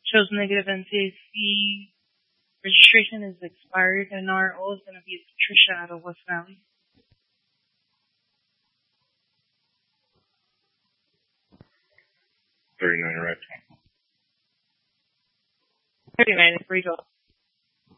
shows negative NCAC registration is expired, and our O is going to be Patricia out of West Valley. 39, right? 39 is Rachel.